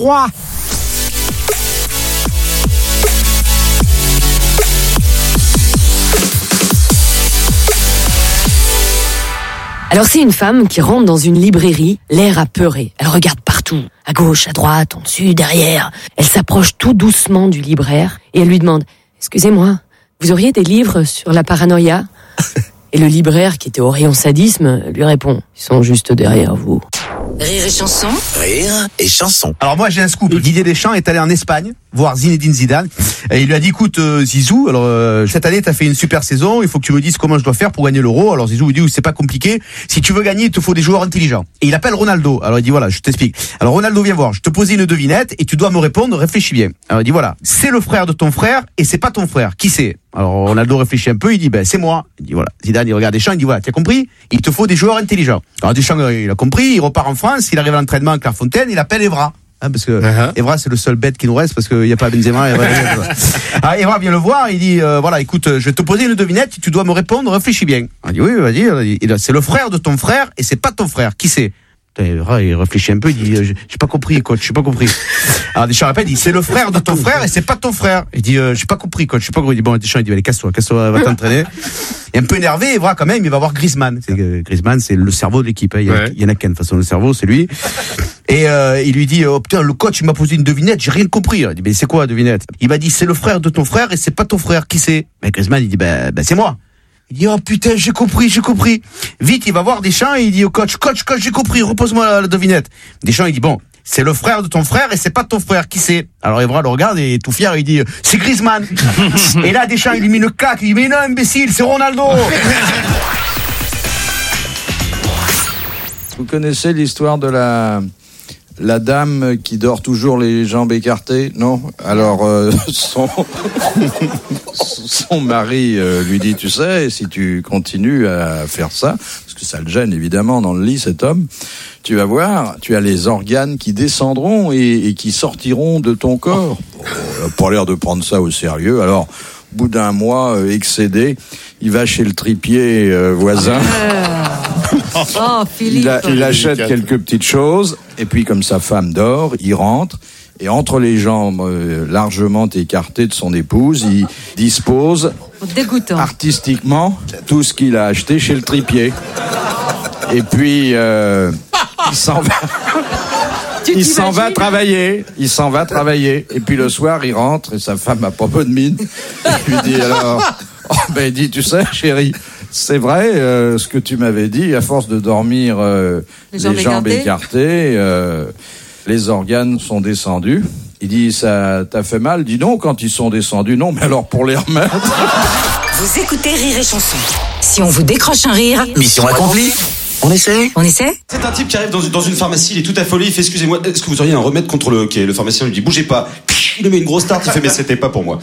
Alors c'est une femme qui rentre dans une librairie, l'air apeuré. Elle regarde partout, à gauche, à droite, en dessus, derrière. Elle s'approche tout doucement du libraire et elle lui demande « Excusez-moi, vous auriez des livres sur la paranoïa ?» Et le libraire, qui était au rayon sadisme, lui répond « Ils sont juste derrière vous. » Rire et chanson. Rire et chanson. Alors moi j'ai un scoop. Didier Deschamps est allé en Espagne voir Zinedine Zidane et il lui a dit écoute euh, Zizou, alors euh, cette année t'as fait une super saison, il faut que tu me dises comment je dois faire pour gagner l'Euro. Alors Zizou lui dit c'est pas compliqué, si tu veux gagner il te faut des joueurs intelligents. Et il appelle Ronaldo. Alors il dit voilà je t'explique. Alors Ronaldo viens voir, je te posais une devinette et tu dois me répondre, réfléchis bien. Alors il dit voilà c'est le frère de ton frère et c'est pas ton frère. Qui c'est? Alors Ronaldo réfléchit un peu, il dit ben c'est moi. Il dit voilà. Zidane il regarde Deschamps, il dit voilà t'as compris? Il te faut des joueurs intelligents. Alors Deschamps il a compris, il repart en France, il arrive à l'entraînement à Clairefontaine, il appelle Evra. Hein, parce que uh-huh. Evra c'est le seul bête qui nous reste parce qu'il n'y a pas Benzema. Evra, ah, Evra vient le voir, il dit euh, voilà écoute je vais te poser une devinette, tu dois me répondre, réfléchis bien. Il dit oui vas-y, il dit, c'est le frère de ton frère et c'est pas ton frère. Qui c'est? Evra il réfléchit un peu, il dit j'ai pas compris coach, j'ai pas compris. Alors Deschamps répète, il dit c'est le frère de ton frère et c'est pas ton frère. Il dit euh, j'ai pas compris coach, j'ai pas compris. Il dit bon Deschamps il dit allez casse-toi, casse-toi, va t'entraîner. Et un peu énervé, Evra quand même, il va voir Griezmann. C'est, euh, Griezmann c'est le cerveau de l'équipe, hein. Il y, ouais. il y en a qu'un de toute façon le cerveau, c'est lui. Et euh, il lui dit oh putain le coach il m'a posé une devinette, j'ai rien compris. Il dit mais c'est quoi la devinette? Il m'a dit c'est le frère de ton frère et c'est pas ton frère. Qui c'est? Mais Griezmann il dit ben ben c'est moi. Il dit, oh putain, j'ai compris, j'ai compris. Vite, il va voir Deschamps et il dit au coach, coach, coach, j'ai compris, repose-moi la, la devinette. Deschamps, il dit, bon, c'est le frère de ton frère et c'est pas ton frère. Qui c'est? Alors Evra le regarde et tout fier, il dit, c'est Griezmann. Et là, Deschamps, il lui met une claque, il dit, mais non, imbécile, c'est Ronaldo. Vous connaissez l'histoire de la... La dame qui dort toujours les jambes écartées, non? Alors, euh, son, son mari euh, lui dit, tu sais, si tu continues à faire ça, parce que ça le gêne évidemment dans le lit, cet homme, tu vas voir, tu as les organes qui descendront et, et qui sortiront de ton corps. Bon, il n'a pas l'air de prendre ça au sérieux, alors... Au bout d'un mois, euh, excédé, il va chez le tripier euh, voisin. Oh, Philippe. Il, a, il achète quelques petites choses, et puis comme sa femme dort, il rentre, et entre les jambes euh, largement écartées de son épouse, il dispose Dégoûtant. artistiquement tout ce qu'il a acheté chez le tripier. Et puis, euh, il s'en va... Il s'en va travailler, il s'en va travailler, et puis le soir il rentre et sa femme a pas peu de mine. Il lui dit alors, oh, ben il dit tu sais chérie, c'est vrai euh, ce que tu m'avais dit, à force de dormir euh, les jambes, les jambes écartées, écartées euh, les organes sont descendus. Il dit ça t'a fait mal? Il dit non quand ils sont descendus, non mais alors pour les remettre. Vous écoutez Rire et Chanson. Si on vous décroche un rire, mission accomplie. On essaie On essaie C'est un type qui arrive dans une, dans une pharmacie, il est tout affolé, il fait excusez-moi, est-ce que vous auriez un remède contre le hockey? Le pharmacien lui dit bougez pas, il lui met une grosse tarte, il fait mais c'était pas pour moi.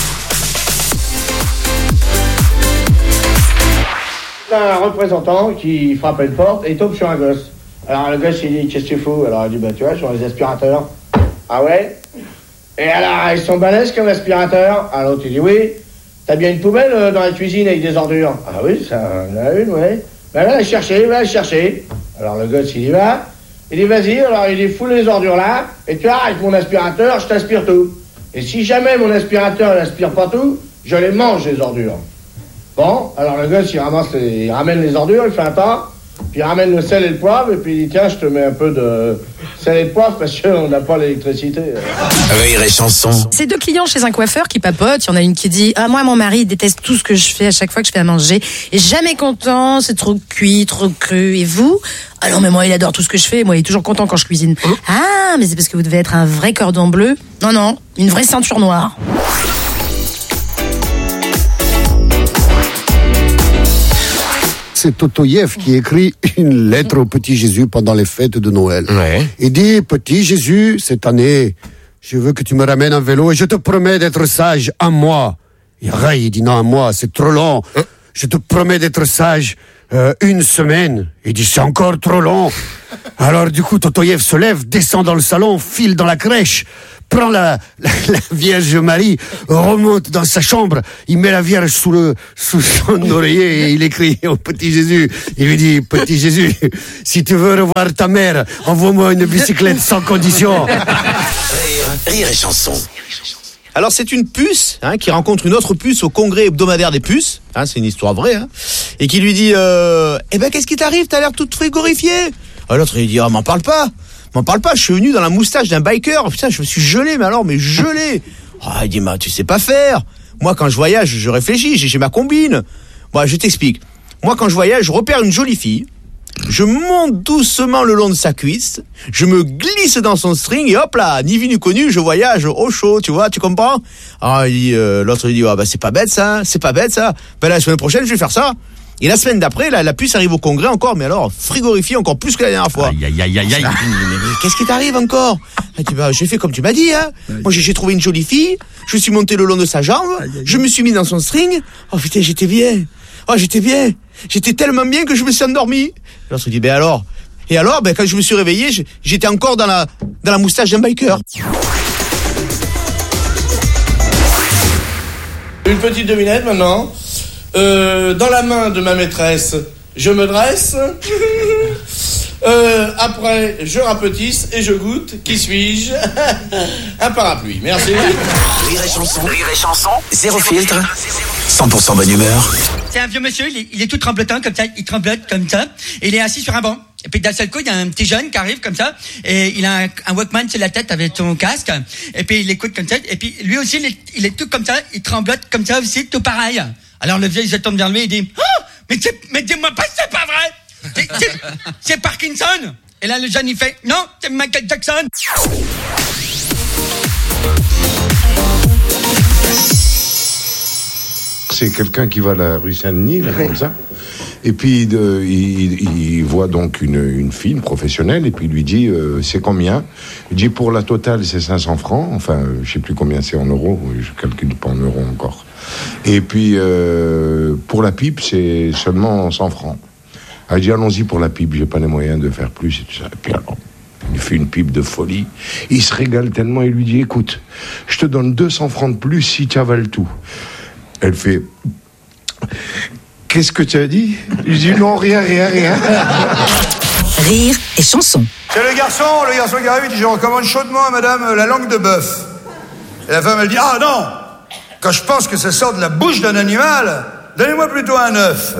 Un représentant qui frappe à une porte et il tombe sur un gosse. Alors le gosse il dit qu'est-ce que tu fous? Alors il dit bah tu vois sur les aspirateurs. Ah ouais? Et alors ils sont balèzes comme aspirateurs? Alors l'autre il dit oui. T'as bien une poubelle dans la cuisine avec des ordures? Ah oui ça en a une ouais. Ben va la chercher, va la chercher. Alors le gosse, il y va. Il dit, vas-y, alors il dit, fous les ordures là, et tu arrêtes mon aspirateur, je t'aspire tout. Et si jamais mon aspirateur n'aspire pas tout, je les mange, les ordures. Bon, alors le gosse, il ramasse les, il ramène les ordures, il fait un tas, puis il ramène le sel et le poivre, et puis il dit, tiens, je te mets un peu de sel et de poivre, parce qu'on n'a pas l'électricité. Rire et chanson. C'est deux clients chez un coiffeur qui papotent. Il y en a une qui dit, ah, moi, mon mari déteste tout ce que je fais à chaque fois que je fais à manger. Et jamais content, c'est trop cuit, trop cru. Et vous? Ah non, mais moi, il adore tout ce que je fais. Moi, il est toujours content quand je cuisine. Oh. Ah, mais c'est parce que vous devez être un vrai cordon bleu. Non, non, une vraie ceinture noire. c'est Totoyev qui écrit une lettre au petit Jésus pendant les fêtes de Noël. Ouais. Il dit, petit Jésus, cette année, je veux que tu me ramènes un vélo et je te promets d'être sage un mois. Et Ray, il dit, non, un mois, c'est trop long. Je te promets d'être sage euh, une semaine. Il dit, c'est encore trop long. Alors du coup, Totoyev se lève, descend dans le salon, file dans la crèche, prend la, la, la Vierge Marie, remonte dans sa chambre, il met la Vierge sous, le, sous son oreiller et il écrit au petit Jésus. Il lui dit, petit Jésus, si tu veux revoir ta mère, envoie-moi une bicyclette sans condition. Rire, rire et chanson. Alors c'est une puce hein, qui rencontre une autre puce au congrès hebdomadaire des puces, hein, c'est une histoire vraie, hein, et qui lui dit euh, « Eh ben qu'est-ce qui t'arrive, t'as l'air toute frigorifiée ?» Alors l'autre il dit « Ah, m'en parle pas, m'en parle pas, je suis venu dans la moustache d'un biker, putain je me suis gelé, mais alors mais gelé !» Ah, il dit « Mais tu sais pas faire, moi quand je voyage je réfléchis, j'ai, j'ai ma combine. » Bon, je t'explique, moi quand je voyage je repère une jolie fille, je monte doucement le long de sa cuisse, je me glisse dans son string et hop là, ni vu ni connu, je voyage au chaud, tu vois, tu comprends? Ah, il dit, euh, l'autre il dit, ah bah c'est pas bête ça, c'est pas bête ça. Ben la semaine prochaine je vais faire ça. Et la semaine d'après, la, la puce arrive au congrès encore, mais alors frigorifiée encore plus que la dernière fois. Aïe aïe aïe aïe aïe. Mais, mais qu'est-ce qui t'arrive encore? Elle dit, bah j'ai fait comme tu m'as dit, hein. Moi j'ai, j'ai trouvé une jolie fille, je suis monté le long de sa jambe, je me suis mis dans son string. Oh putain, j'étais bien. Oh, j'étais bien. J'étais tellement bien que je me suis endormi. L'autre dit, ben alors. Et alors, ben quand je me suis réveillé, j'étais encore dans la, dans la moustache d'un biker. Une petite devinette maintenant. Euh, dans la main de ma maîtresse, je me dresse. euh, après, je rapetisse et je goûte. Qui suis-je? Un parapluie. Merci. Rire et chanson. Rire et chanson. Zéro filtre. cent pour cent bonne humeur. C'est un vieux monsieur, il est, il est tout tremblotant comme ça, il tremblote comme ça, et il est assis sur un banc. Et puis d'un seul coup, il y a un petit jeune qui arrive comme ça, et il a un, un Walkman sur la tête avec son casque, et puis il écoute comme ça, et puis lui aussi, il est, il est tout comme ça, il tremblote comme ça aussi, tout pareil. Alors le vieux, il se tourne vers lui, il dit, oh, mais, c'est, mais dis-moi pas, c'est pas vrai, c'est, c'est, c'est Parkinson. Et là, le jeune, il fait, non, c'est Michael Jackson. C'est quelqu'un qui va à la rue Saint-Denis, là, comme ça. Et puis, de, il, il voit donc une, une fille, une professionnelle, et puis il lui dit, euh, c'est combien? Il dit, pour la totale, c'est cinq cents francs. Enfin, euh, je sais plus combien c'est en euros. Je calcule pas en euros encore. Et puis, euh, pour la pipe, c'est seulement cent francs. Elle dit, allons-y pour la pipe, j'ai pas les moyens de faire plus, et tout ça. Et puis alors, il fait une pipe de folie. Il se régale tellement, il lui dit, écoute, je te donne deux cents francs de plus si tu avales tout. Elle fait, qu'est-ce que tu as dit? Je dis, non, rien, rien, rien. Rire et chanson. C'est le garçon, le garçon qui arrive, il dit, je recommande chaudement à madame la langue de bœuf. Et la femme, elle dit, ah non, quand je pense que ça sort de la bouche d'un animal, donnez-moi plutôt un œuf.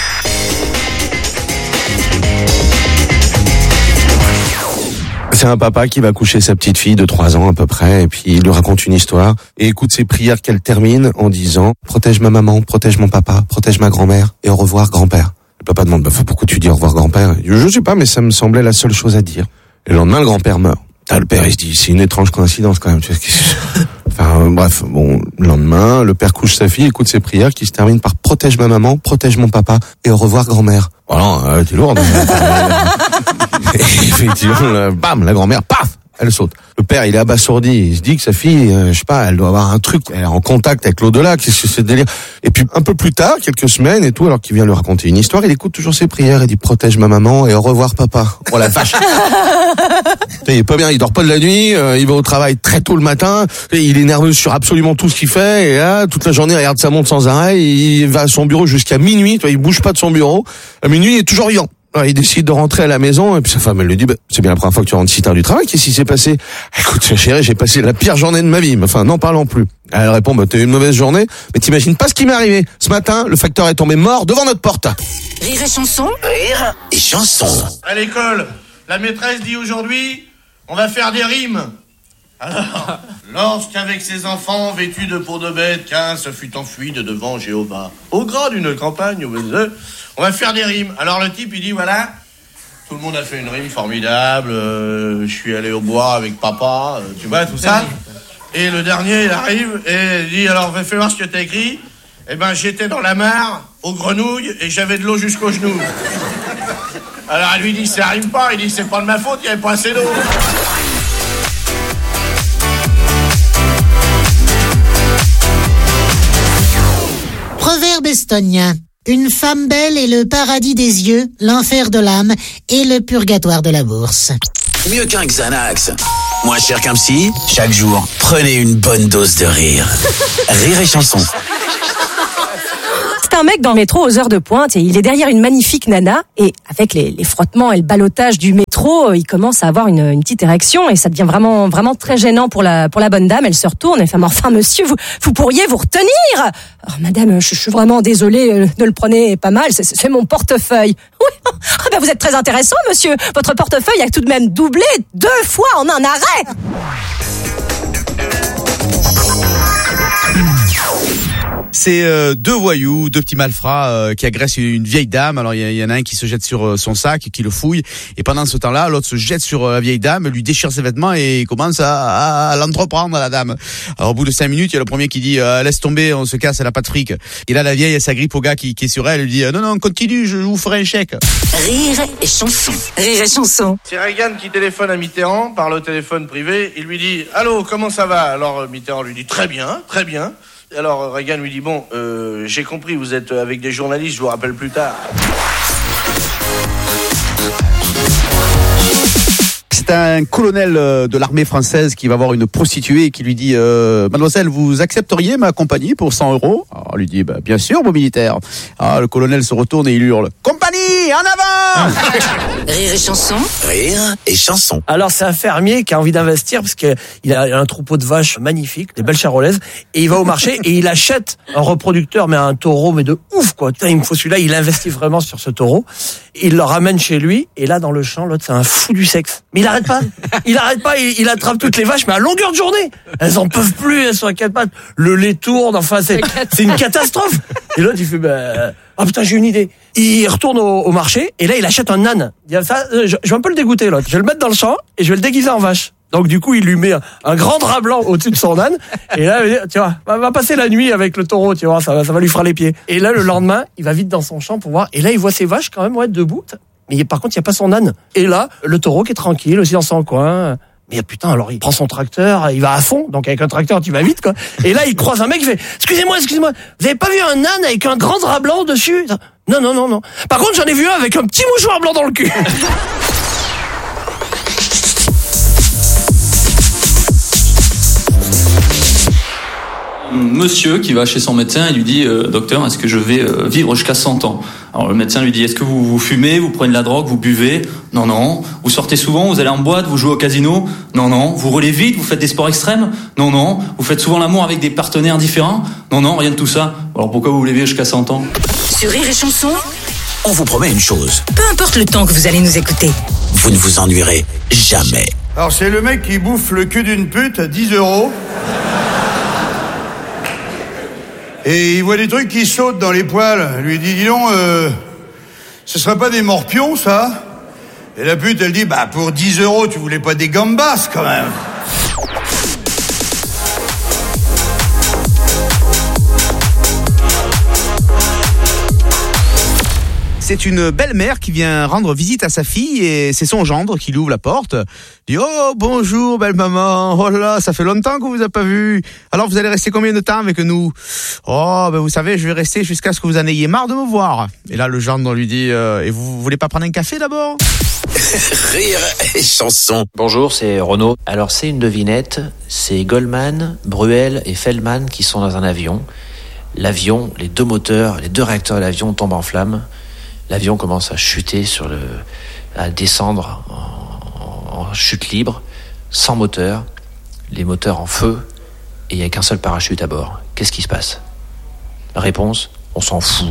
C'est un papa qui va coucher sa petite fille de trois ans à peu près, et puis il lui raconte une histoire, et écoute ses prières qu'elle termine en disant « Protège ma maman, protège mon papa, protège ma grand-mère, et au revoir grand-père ». Le papa demande bah, « Pourquoi tu dis au revoir grand-père ?» Il dit « Je sais pas, mais ça me semblait la seule chose à dire ». Et le lendemain, le grand-père meurt. T'as le père, il se dit « C'est une étrange coïncidence quand même. » Tu vois, enfin, euh, bref, bon, le lendemain, le père couche sa fille, écoute ses prières qui se terminent par « Protège ma maman, protège mon papa, et au revoir grand-mère ». Voilà, elle était lourde. Et effectivement, là, bam, la grand-mère, paf, elle saute. Le père, il est abasourdi. Il se dit que sa fille, euh, je sais pas, elle doit avoir un truc, elle est en contact avec l'au-delà. Qu'est-ce que c'est ce délire? Et puis, un peu plus tard, quelques semaines et tout, alors qu'il vient lui raconter une histoire, il écoute toujours ses prières. Il dit, protège ma maman et au revoir papa. Oh la vache. Il est pas bien, il dort pas de la nuit, euh, il va au travail très tôt le matin, et il est nerveux sur absolument tout ce qu'il fait, et là, toute la journée, il regarde sa montre sans arrêt, il va à son bureau jusqu'à minuit, il bouge pas de son bureau. À minuit, il est toujours vivant. Alors, il décide de rentrer à la maison, et puis sa femme, elle lui dit, bah, c'est bien la première fois que tu rentres si tard du travail, qu'est-ce qui s'est passé? Écoute, chérie, j'ai passé la pire journée de ma vie, enfin, n'en parlons plus. Elle répond, bah, t'as eu une mauvaise journée, mais t'imagines pas ce qui m'est arrivé. Ce matin, le facteur est tombé mort devant notre porte. Rire et chanson. Rire et chanson. À l'école, la maîtresse dit aujourd'hui, on va faire des rimes. Alors, lorsqu'avec ses enfants vêtus de peau de bête, qu'un se fut enfui de devant Jéhovah, au gras d'une campagne, on va faire des rimes. Alors le type, il dit, voilà, tout le monde a fait une rime formidable, euh, je suis allé au bois avec papa, euh, tu vois, tout ça. Et le dernier, il arrive et il dit, alors, fais voir ce que t'as écrit. Eh ben, j'étais dans la mare, aux grenouilles, et j'avais de l'eau jusqu'aux genoux. Alors elle lui dit, ça arrive pas. Il dit, c'est pas de ma faute, il n'y avait pas assez d'eau. Proverbe estonien. Une femme belle est le paradis des yeux, l'enfer de l'âme et le purgatoire de la bourse. Mieux qu'un Xanax. Moins cher qu'un psy, chaque jour, prenez une bonne dose de rire. Rire et chanson. C'est un mec dans le métro aux heures de pointe et il est derrière une magnifique nana et avec les, les frottements et le ballottage du métro, il commence à avoir une, une petite érection et ça devient vraiment vraiment très gênant pour la pour la bonne dame. Elle se retourne et fait, enfin monsieur, vous vous pourriez vous retenir. Alors, madame, je, je suis vraiment désolée, ne le prenez pas mal, c'est, c'est mon portefeuille. Oui, ah ben vous êtes très intéressant monsieur, votre portefeuille a tout de même doublé deux fois en un arrêt. C'est euh, deux voyous, deux petits malfrats euh, qui agressent une vieille dame. Alors il y, y en a un qui se jette sur euh, son sac, qui le fouille, et pendant ce temps-là, l'autre se jette sur euh, la vieille dame, lui déchire ses vêtements et commence à, à, à l'entreprendre, la dame. Alors au bout de cinq minutes, il y a le premier qui dit euh, laisse tomber, on se casse, elle a pas de fric. Et là la vieille, elle s'agrippe au gars qui, qui est sur elle, elle lui dit non non continue, je vous ferai un chèque. Rire et chanson. Rire et chanson. C'est Reagan qui téléphone à Mitterrand, parle au téléphone privé, il lui dit allô, comment ça va? Alors Mitterrand lui dit très bien, très bien. Alors Reagan lui dit bon, euh, j'ai compris, vous êtes avec des journalistes, je vous rappelle plus tard. C'est un colonel de l'armée française qui va voir une prostituée et qui lui dit euh, mademoiselle, vous accepteriez m'accompagner pour cent euros? Alors elle lui dit bah, bien sûr, mon militaire. Alors le colonel se retourne et il hurle compagnie, en avant. Rire et chanson. Rire et chanson. Alors c'est un fermier qui a envie d'investir parce qu'il a un troupeau de vaches magnifiques, des belles charolaises, et il va au marché et il achète un reproducteur, mais un taureau, mais de ouf quoi. Putain, il me faut celui-là, il investit vraiment sur ce taureau. Il le ramène chez lui et là dans le champ, l'autre c'est un fou du sexe. Mais il arrête pas, il arrête pas, il, il attrape toutes les vaches, mais à longueur de journée. Elles en peuvent plus, elles sont à quatre pattes. Le lait tourne, enfin c'est, c'est une catastrophe. Et l'autre il fait bah, ah putain j'ai une idée. Il retourne au, au marché et là il achète un âne. Il dit ça, je, je vais un peu le dégoûter l'autre. Je vais le mettre dans le champ et je vais le déguiser en vache. Donc du coup il lui met un, un grand drap blanc au-dessus de son âne et là il dit, tu vois, va, va passer la nuit avec le taureau, tu vois, ça va, ça va lui frire les pieds. Et là le lendemain il va vite dans son champ pour voir et là il voit ses vaches quand même ouais debout. Mais par contre il y a pas son âne. Et là le taureau qui est tranquille aussi dans son coin. Mais putain, alors il prend son tracteur, il va à fond, donc avec un tracteur tu vas vite quoi. Et là il croise un mec, il fait excusez-moi, excusez-moi, vous avez pas vu un âne avec un grand drap blanc dessus? Non, non, non, non. Par contre j'en ai vu un avec un petit mouchoir blanc dans le cul. Monsieur qui va chez son médecin et lui dit euh, docteur, est-ce que je vais euh, vivre jusqu'à cent ans? Alors le médecin lui dit est-ce que vous, vous fumez, vous prenez de la drogue, vous buvez? Non, non. Vous sortez souvent, vous allez en boîte, vous jouez au casino? Non, non. Vous roulez vite, vous faites des sports extrêmes? Non, non. Vous faites souvent l'amour avec des partenaires différents? Non, non, rien de tout ça. Alors pourquoi vous voulez vivre jusqu'à cent ans? Sur Rire et chanson, On vous promet une chose, peu importe le temps que vous allez nous écouter. vous ne vous ennuierez jamais. Alors c'est le mec qui bouffe le cul d'une pute à dix euros. Et il voit des trucs qui sautent dans les poils. Il lui dit, dis donc, euh, ce serait pas des morpions, ça? Et la pute, elle dit, bah, pour dix euros, tu voulais pas des gambas, quand même. C'est une belle-mère qui vient rendre visite à sa fille et c'est son gendre qui lui ouvre la porte. Il dit « Oh, bonjour, belle maman. Oh là, ça fait longtemps qu'on vous a pas vu. Alors, vous allez rester combien de temps avec nous ?»« Oh, ben vous savez, je vais rester jusqu'à ce que vous en ayez marre de me voir. » Et là, le gendre lui dit euh, « Et vous voulez pas prendre un café d'abord ?» Rire et chanson. Bonjour, c'est Renaud. Alors, c'est une devinette. C'est Goldman, Bruel et Feldman qui sont dans un avion. L'avion, les deux moteurs, les deux réacteurs de l'avion tombent en flammes. L'avion commence à chuter sur le, à descendre en, en, en chute libre, sans moteur, les moteurs en feu, et il n'y a qu'un seul parachute à bord. Qu'est-ce qui se passe? La réponse, on s'en fout.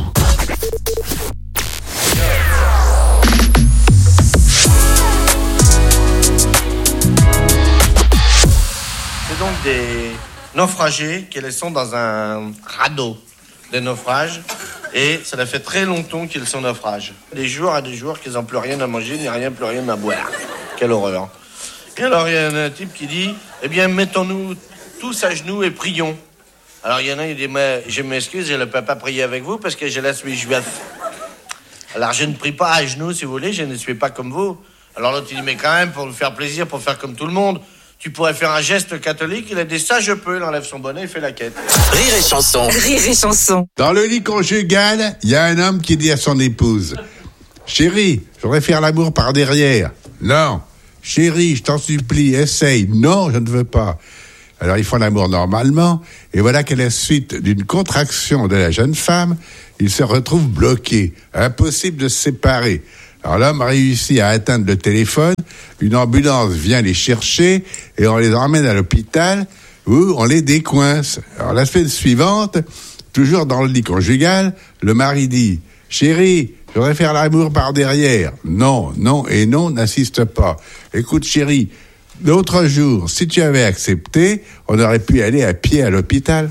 C'est donc des naufragés qui sont dans un radeau de naufrage. Et ça fait très longtemps qu'ils sont naufrages. Des jours à des jours qu'ils n'ont plus rien à manger, ni rien, plus rien à boire. Quelle horreur. Et alors il y a un type qui dit, eh bien mettons-nous tous à genoux et prions. Alors il y en a, il dit, mais je m'excuse, je ne peux pas prier avec vous parce que je la suis juive. Alors je ne prie pas à genoux, si vous voulez, je ne suis pas comme vous. Alors l'autre, il dit, mais quand même, pour nous faire plaisir, pour faire comme tout le monde, tu pourrais faire un geste catholique. Il a dit, ça je peux, il enlève son bonnet, il fait la quête. Rire et chanson. Rire et chanson. Dans le lit conjugal, il y a un homme qui dit à son épouse, chérie, je voudrais faire l'amour par derrière. Non. Chérie, je t'en supplie, essaye. Non, je ne veux pas. Alors ils font l'amour normalement, et voilà qu'à la suite d'une contraction de la jeune femme, ils se retrouvent bloqués, impossible de se séparer. Alors l'homme réussit à atteindre le téléphone, une ambulance vient les chercher, et on les emmène à l'hôpital, où on les décoince. Alors la semaine suivante, toujours dans le lit conjugal, le mari dit, chérie, je voudrais faire l'amour par derrière. Non, non et non, n'insiste pas. Écoute chérie, l'autre jour, si tu avais accepté, on aurait pu aller à pied à l'hôpital.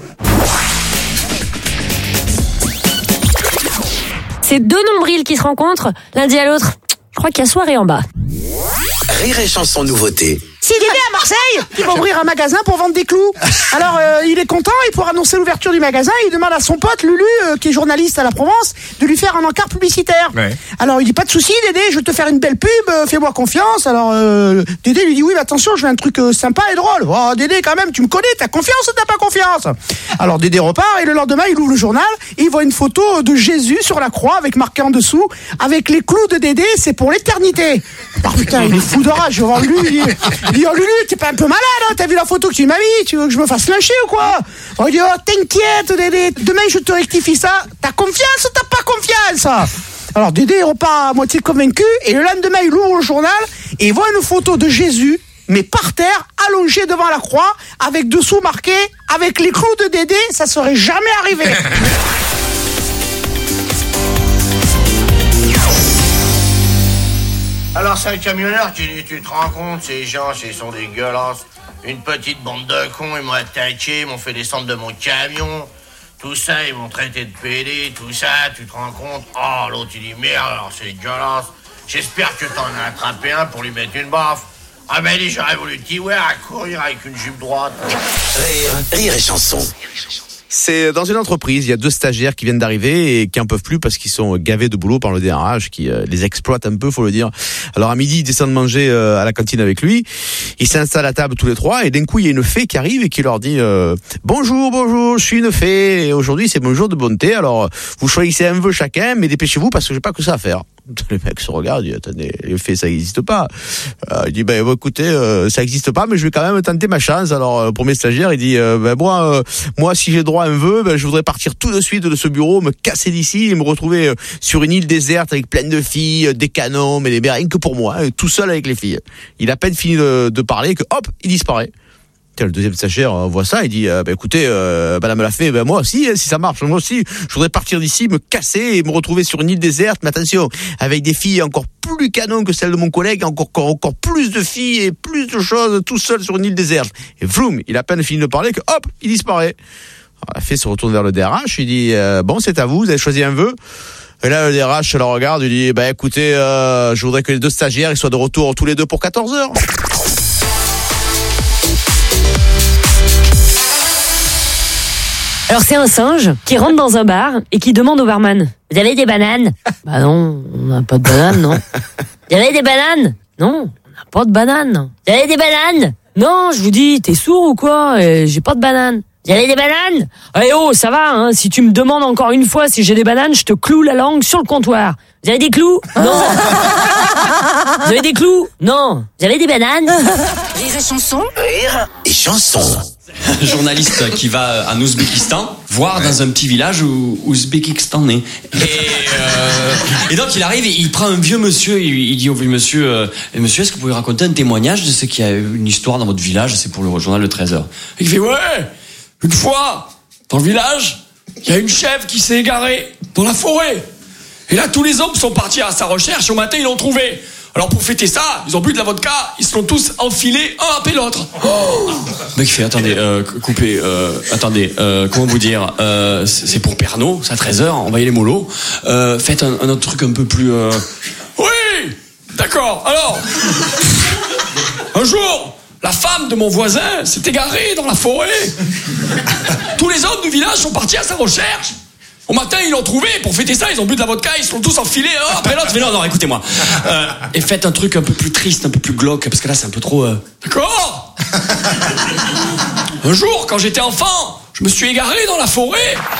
C'est deux nombrils qui se rencontrent, l'un dit à l'autre, je crois qu'il y a soirée en bas. Rire et chanson nouveauté. Si Dédé à Marseille, il va ouvrir un magasin pour vendre des clous. Alors euh, il est content, et pour annoncer l'ouverture du magasin, il demande à son pote Lulu, euh, qui est journaliste à la Provence, de lui faire un encart publicitaire. Ouais. Alors il dit, pas de souci Dédé, je vais te faire une belle pub, euh, fais-moi confiance. Alors euh, Dédé lui dit, oui mais attention, je veux un truc euh, sympa et drôle. Oh Dédé, quand même, tu me connais, t'as confiance ou t'as pas confiance? Alors Dédé repart, et le lendemain il ouvre le journal et il voit une photo de Jésus sur la croix avec marqué en dessous, avec les clous de Dédé, c'est pour l'éternité. Oh putain, il est fou de rage. Je vais voir Lulu, il dit, il dit, oh Lulu, t'es pas un peu malade, hein, t'as vu la photo que tu m'as mis, tu veux que je me fasse lyncher ou quoi? Oh, il dit, oh t'inquiète Dédé, demain je te rectifie ça. T'as confiance ou t'as pas confiance? Alors Dédé repart à moitié convaincu, et le lendemain il ouvre le journal et il voit une photo de Jésus, mais par terre, allongé devant la croix, avec dessous marqué, avec les clous de Dédé, ça serait jamais arrivé. Alors c'est un camionneur qui dit, tu te rends compte, ces gens, ils sont dégueulasses. Une petite bande de cons, ils m'ont attaqué, ils m'ont fait descendre de mon camion. Tout ça, ils m'ont traité de pédé, tout ça, tu te rends compte? Oh, l'autre il dit, merde, alors c'est dégueulasse. J'espère que t'en as attrapé un pour lui mettre une baffe. Ah ben dit, j'aurais voulu te ouais, à courir avec une jupe droite. Rire, rire et chanson. C'est dans une entreprise, il y a deux stagiaires qui viennent d'arriver et qui en peuvent plus parce qu'ils sont gavés de boulot par le D R H qui euh, les exploite un peu, faut le dire. Alors à midi, ils descendent manger euh, à la cantine avec lui. Ils s'installent à table tous les trois et d'un coup, il y a une fée qui arrive et qui leur dit euh, bonjour, bonjour, je suis une fée et aujourd'hui c'est mon jour de bonté. Alors vous choisissez un vœu chacun, mais dépêchez-vous parce que j'ai pas que ça à faire. Les mecs se regardent, ils disent, attendez, les fées, ça n'existe pas. Euh, il dit, ben, bah, écoutez, euh, ça n'existe pas, mais je vais quand même tenter ma chance. Alors, euh, pour mes stagiaires, il dit, euh, ben, moi, euh, moi, si j'ai droit à un vœu, ben, je voudrais partir tout de suite de ce bureau, me casser d'ici et me retrouver euh, sur une île déserte avec plein de filles, euh, des canons, mais les rien que pour moi, hein, tout seul avec les filles. Il a à peine fini de, de parler que, hop, il disparaît. Le deuxième stagiaire voit ça, il dit euh, bah, écoutez, euh, madame la fée, ben moi aussi, si ça marche, moi aussi, je voudrais partir d'ici, me casser et me retrouver sur une île déserte, mais attention, avec des filles encore plus canon que celles de mon collègue, encore, encore, encore plus de filles et plus de choses, tout seul sur une île déserte. Et vroom, il a à peine fini de parler que hop, il disparaît. Alors, la fée se retourne vers le D R H, il dit euh, bon, c'est à vous, vous avez choisi un vœu. Et là, le D R H le regarde, il dit bah écoutez, euh, je voudrais que les deux stagiaires ils soient de retour tous les deux pour quatorze heures. Alors c'est un singe qui rentre dans un bar et qui demande au barman, vous avez des bananes? Bah non, on n'a pas de bananes, non. Vous avez des bananes? Non, on n'a pas de bananes. Vous avez des bananes? Non, je vous dis, t'es sourd ou quoi? euh, J'ai pas de bananes. Vous avez des bananes? Eh oh, ça va, hein. Si tu me demandes encore une fois si j'ai des bananes, je te cloue la langue sur le comptoir. Vous avez des clous? Non. Vous avez des clous? Non. Vous avez des bananes? Rire et chanson. Rire et chanson. Un journaliste qui va en Ouzbékistan voir dans un petit village où ouzbékistanais. Et, euh, et donc il arrive et il prend un vieux monsieur, il, il dit au vieux monsieur, euh, monsieur, est-ce que vous pouvez raconter un témoignage de ce qu'il y a une histoire dans votre village? C'est pour le journal de treize heures. Et il fait ouais, une fois dans le village, il y a une chèvre qui s'est égarée dans la forêt. Et là tous les hommes sont partis à sa recherche. Au matin ils l'ont trouvée. Alors pour fêter ça, ils ont bu de la vodka, ils se sont tous enfilés un après l'autre. Oh le mec fait, attendez, euh, coupez, euh, attendez, euh, comment vous dire, euh, c'est pour Pernod, c'est à treize heures, on va y aller mollo. Euh, faites un, un autre truc un peu plus... Euh... Oui, d'accord, alors, un jour, la femme de mon voisin s'est égarée dans la forêt. Tous les hommes du village sont partis à sa recherche. Au matin, ils l'ont trouvé. Pour fêter ça, ils ont bu de la vodka. Ils se sont tous enfilés. Un après l'autre. Mais non, non, écoutez-moi. Euh, et faites un truc un peu plus triste, un peu plus glauque. Parce que là, c'est un peu trop... Euh... D'accord. Un jour, quand j'étais enfant, je me suis égaré dans la forêt.